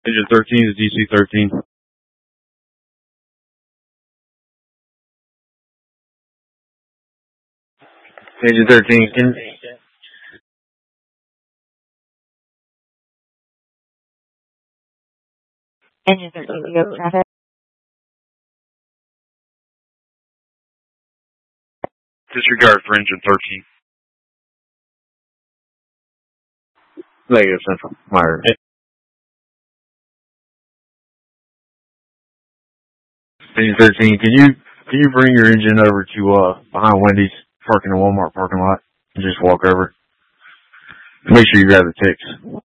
Engine 13 is DC-13. Engine 13, can... Engine 13, we go traffic. Disregard for engine 13. Negative, Central. Meyer. Engine 13, can you bring your engine over to behind Wendy's, parking the Walmart parking lot, and just walk over? Make sure you grab the ticks.